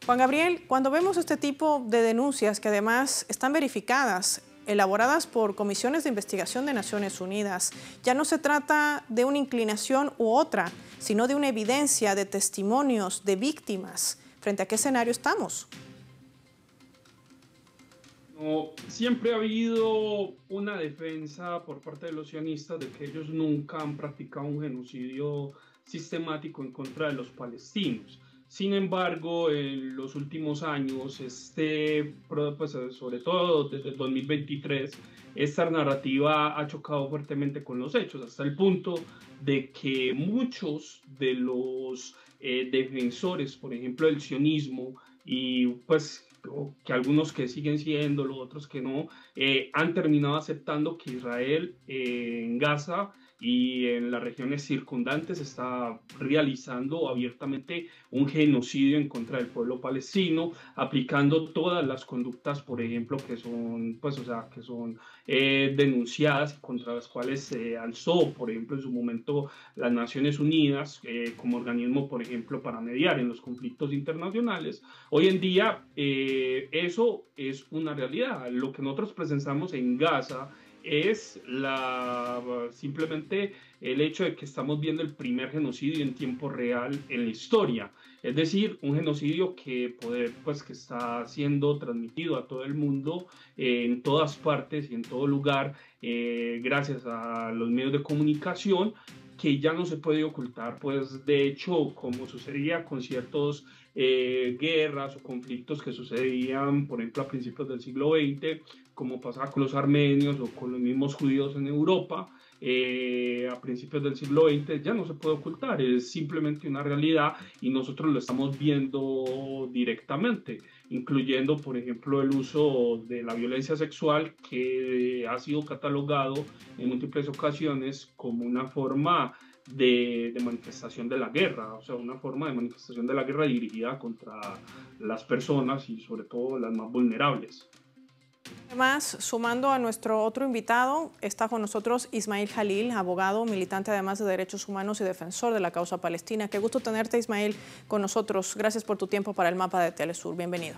Juan Gabriel, cuando vemos este tipo de denuncias que además están verificadas, elaboradas por comisiones de investigación de Naciones Unidas, ya no se trata de una inclinación u otra, sino de una evidencia de testimonios de víctimas. ¿Frente a qué escenario estamos? No, siempre ha habido una defensa por parte de los sionistas de que ellos nunca han practicado un genocidio sistemático en contra de los palestinos. Sin embargo, en los últimos años, pues, sobre todo desde el 2023, esta narrativa ha chocado fuertemente con los hechos, hasta el punto de que muchos de los defensores, por ejemplo, del sionismo, y pues que algunos que siguen siendo, los otros que no, han terminado aceptando que Israel en Gaza y en las regiones circundantes está realizando abiertamente un genocidio en contra del pueblo palestino, aplicando todas las conductas, por ejemplo, que son, pues, o sea, que son denunciadas y contra las cuales se alzó, por ejemplo, en su momento las Naciones Unidas como organismo, por ejemplo, para mediar en los conflictos internacionales. Hoy en día eso es una realidad. Lo que nosotros presenciamos en Gaza es simplemente el hecho de que estamos viendo el primer genocidio en tiempo real en la historia. Es decir, un genocidio pues, que está siendo transmitido a todo el mundo, en todas partes y en todo lugar, gracias a los medios de comunicación, que ya no se puede ocultar. Pues de hecho, como sucedía con ciertos guerras o conflictos que sucedían, por ejemplo, a principios del siglo XX, como pasaba con los armenios o con los mismos judíos en Europa, a principios del siglo XX, ya no se puede ocultar, es simplemente una realidad y nosotros lo estamos viendo directamente, incluyendo, por ejemplo, el uso de la violencia sexual, que ha sido catalogado en múltiples ocasiones como una forma de manifestación de la guerra, o sea, una forma de manifestación de la guerra dirigida contra las personas y sobre todo las más vulnerables. Además, sumando a nuestro otro invitado, está con nosotros Ismail Jalil, abogado, militante además de derechos humanos y defensor de la causa palestina. Qué gusto tenerte, Ismail, con nosotros. Gracias por tu tiempo para el Mapa de Telesur. Bienvenido.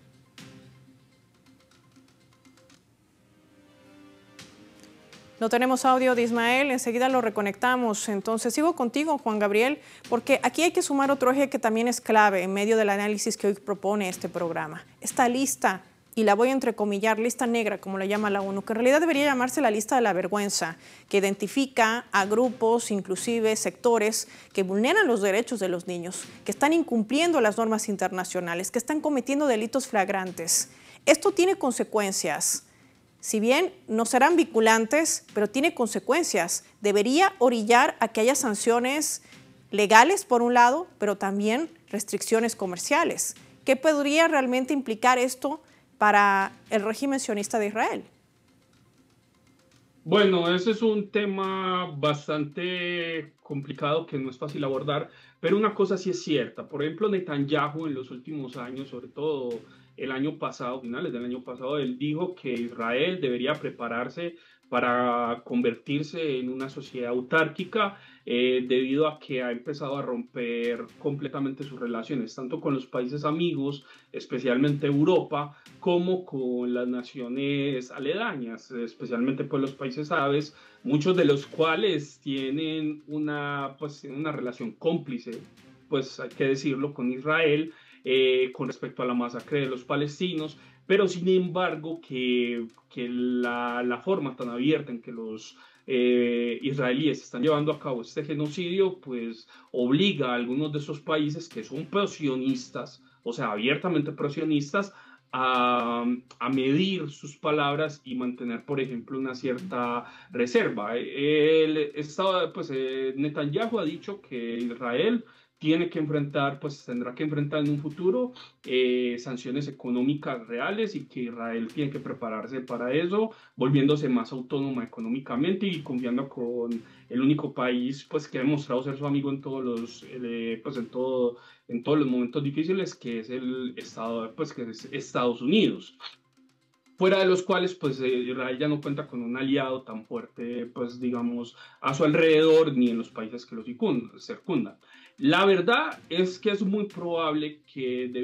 No tenemos audio de Ismael, enseguida lo reconectamos. Entonces sigo contigo, Juan Gabriel, porque aquí hay que sumar otro eje que también es clave en medio del análisis que hoy propone este programa. Esta lista, y la voy a entrecomillar, lista negra, como la llama la ONU, que en realidad debería llamarse la lista de la vergüenza, que identifica a grupos, inclusive sectores, que vulneran los derechos de los niños, que están incumpliendo las normas internacionales, que están cometiendo delitos flagrantes. Esto tiene consecuencias. Si bien no serán vinculantes, pero tiene consecuencias. Debería orillar a que haya sanciones legales, por un lado, pero también restricciones comerciales. ¿Qué podría realmente implicar esto para el régimen sionista de Israel? Bueno, ese es un tema bastante complicado que no es fácil abordar, pero una cosa sí es cierta. Por ejemplo, Netanyahu en los últimos años, sobre todo el año pasado, finales del año pasado, él dijo que Israel debería prepararse para convertirse en una sociedad autárquica debido a que ha empezado a romper completamente sus relaciones, tanto con los países amigos, especialmente Europa, como con las naciones aledañas, especialmente pues los países árabes, muchos de los cuales tienen pues, una relación cómplice, pues hay que decirlo, con Israel, con respecto a la masacre de los palestinos, pero sin embargo que la forma tan abierta en que los israelíes están llevando a cabo este genocidio, pues obliga a algunos de esos países que son prosionistas, o sea, abiertamente prosionistas, a medir sus palabras y mantener, por ejemplo, una cierta reserva. Netanyahu ha dicho que Israel tiene que enfrentar, pues tendrá que enfrentar en un futuro sanciones económicas reales y que Israel tiene que prepararse para eso, volviéndose más autónoma económicamente y confiando con el único país pues que ha demostrado ser su amigo en todos en todos los momentos difíciles, que es el Estado, pues que es Estados Unidos, fuera de los cuales pues Israel ya no cuenta con un aliado tan fuerte, pues digamos, a su alrededor ni en los países que lo circundan. La verdad es que es muy probable que